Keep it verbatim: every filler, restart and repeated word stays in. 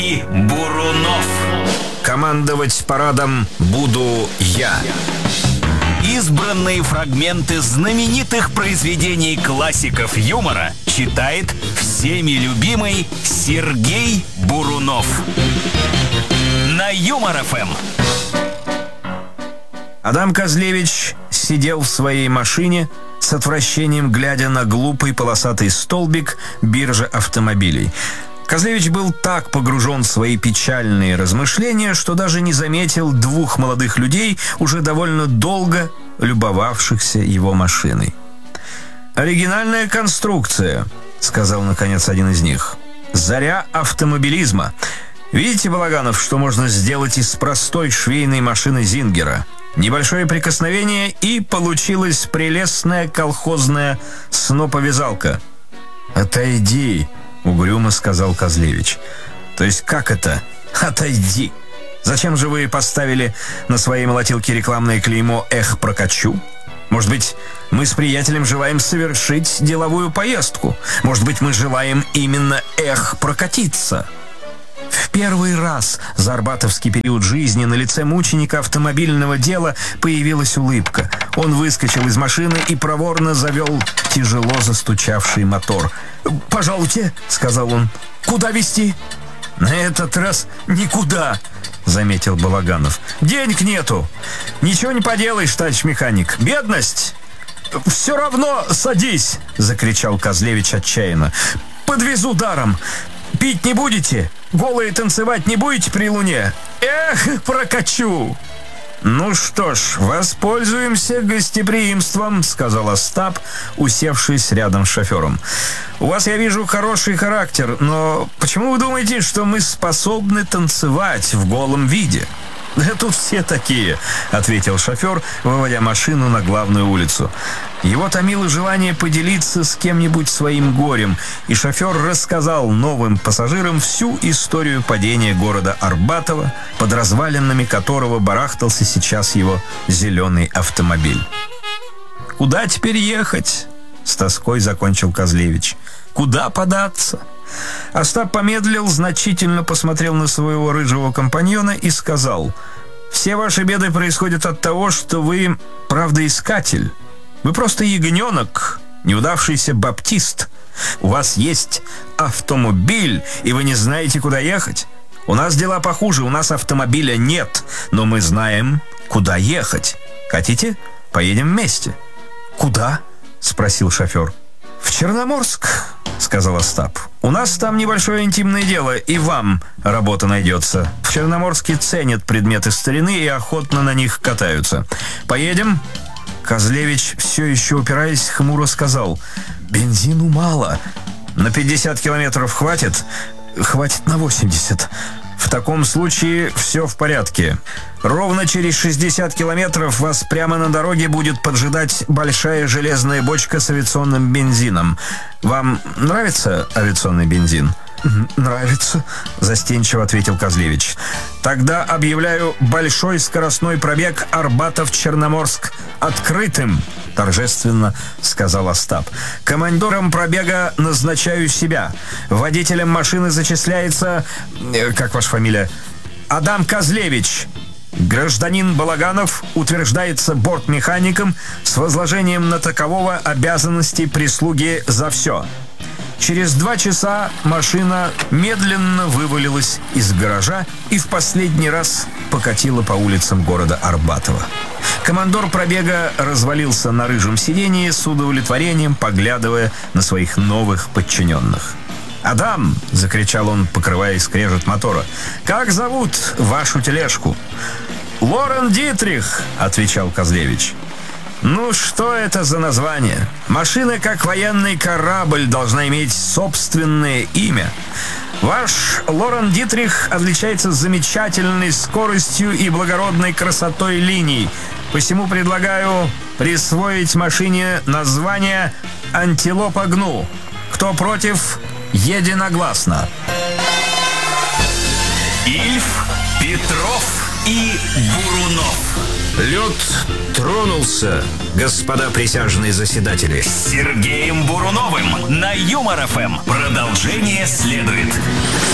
и Бурунов. Командовать парадом буду я. Избранные фрагменты знаменитых произведений классиков юмора читает всеми любимый Сергей Бурунов. На Юмор-ФМ. Адам Козлевич сидел в своей машине, с отвращением глядя на глупый полосатый столбик биржи автомобилей. Козлевич был так погружен в свои печальные размышления, что даже не заметил двух молодых людей, уже довольно долго любовавшихся его машиной. «Оригинальная конструкция», — сказал, наконец, один из них. «Заря автомобилизма. Видите, Балаганов, что можно сделать из простой швейной машины Зингера? Небольшое прикосновение, и получилась прелестная колхозная сноповязалка». «Отойди», — угрюмо сказал Козлевич. «То есть как это? Отойди? Зачем же вы поставили на своей молотилке рекламное клеймо «Эх, прокачу»? Может быть, мы с приятелем желаем совершить деловую поездку? Может быть, мы желаем именно «Эх, прокатиться»?» В первый раз за арбатовский период жизни на лице мученика автомобильного дела появилась улыбка. Он выскочил из машины и проворно завел тяжело застучавший мотор. «Пожалуйте», — сказал он, — «куда везти?» «На этот раз никуда», — заметил Балаганов. «Денег нету. Ничего не поделаешь, товарищ механик. Бедность». «Все равно садись», — закричал Козлевич отчаянно. «Подвезу даром. Пить не будете? Голые танцевать не будете при луне? Эх, прокачу!» «Ну что ж, воспользуемся гостеприимством», — сказал Остап, усевшись рядом с шофером. «У вас, я вижу, хороший характер, но почему вы думаете, что мы способны танцевать в голом виде?» «Да тут все такие», — ответил шофер, выводя машину на главную улицу. Его томило желание поделиться с кем-нибудь своим горем, и шофер рассказал новым пассажирам всю историю падения города Арбатова, под развалинами которого барахтался сейчас его зеленый автомобиль. «Куда теперь ехать?» — с тоской закончил Козлевич. «Куда податься?» Остап помедлил, значительно посмотрел на своего рыжего компаньона и сказал: «Все ваши беды происходят от того, что вы правдоискатель. Вы просто ягненок, неудавшийся баптист. У вас есть автомобиль, и вы не знаете, куда ехать. У нас дела похуже, у нас автомобиля нет, но мы знаем, куда ехать. Хотите? Поедем вместе». «Куда?» — спросил шофер. «В Черноморск», — сказал Остап. «У нас там небольшое интимное дело, и вам работа найдется. В Черноморске ценят предметы старины и охотно на них катаются. Поедем?» Козлевич, все еще упираясь, хмуро сказал: «Бензину мало. На пятьдесят километров хватит?» «Хватит на восемьдесят. В таком случае все в порядке. Ровно через шестьдесят километров вас прямо на дороге будет поджидать большая железная бочка с авиационным бензином. Вам нравится авиационный бензин?» «Нравится», — застенчиво ответил Козлевич. «Тогда объявляю большой скоростной пробег Арбатов-Черноморск открытым», — торжественно сказал Остап. «Командором пробега назначаю себя. Водителем машины зачисляется... Как ваша фамилия?» «Адам Козлевич. Гражданин Балаганов утверждается бортмехаником с возложением на такового обязанностей прислуги за все». Через два часа машина медленно вывалилась из гаража и в последний раз покатила по улицам города Арбатова. Командор пробега развалился на рыжем сиденье с удовлетворением, поглядывая на своих новых подчиненных. «Адам!» — закричал он, покрывая скрежет мотора. «Как зовут вашу тележку?» «Лорен Дитрих!» — отвечал Козлевич. «Ну, что это за название? Машина, как военный корабль, должна иметь собственное имя. Ваш Лорен Дитрих отличается замечательной скоростью и благородной красотой линий. Посему предлагаю присвоить машине название «Антилопа Гну». Кто против, единогласно». Ильф, Петров и Бурунов. Лед тронулся, господа присяжные заседатели. С Сергеем Буруновым на Юмор-ФМ. Продолжение следует.